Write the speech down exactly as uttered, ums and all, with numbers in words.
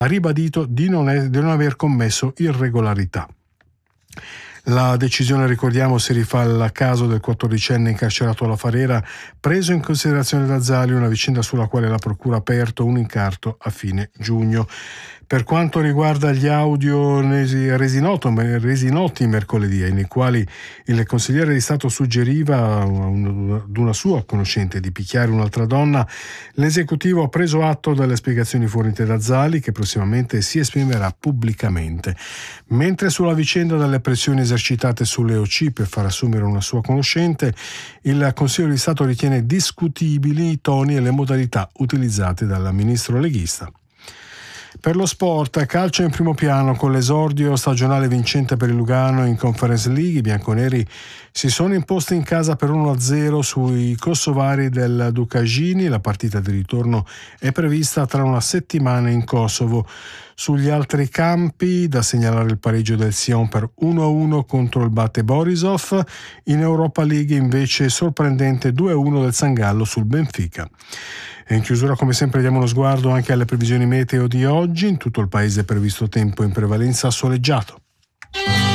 ha ribadito di non, è, di non aver commesso irregolarità. La decisione, ricordiamo, si rifà al caso del quattordicenne incarcerato alla Farera, preso in considerazione da Zali, una vicenda sulla quale la procura ha aperto un incarto a fine giugno. Per quanto riguarda gli audio resi, noto, resi noti mercoledì, nei quali il consigliere di Stato suggeriva ad una sua conoscente di picchiare un'altra donna, l'esecutivo ha preso atto delle spiegazioni fornite da Zali, che prossimamente si esprimerà pubblicamente. Mentre sulla vicenda delle pressioni esercitate sulle O C per far assumere una sua conoscente, il Consiglio di Stato ritiene discutibili i toni e le modalità utilizzate dal ministro leghista. Per lo sport, calcio in primo piano con l'esordio stagionale vincente per il Lugano in Conference League. I bianconeri si sono imposti in casa per uno a zero sui kosovari del Ducagini. La partita di ritorno è prevista tra una settimana in Kosovo. Sugli altri campi, da segnalare il pareggio del Sion per uno a uno contro il Bate Borisov. In Europa League invece sorprendente due a uno del Sangallo sul Benfica. E in chiusura, come sempre, diamo uno sguardo anche alle previsioni meteo di oggi. In tutto il paese è previsto tempo in prevalenza soleggiato.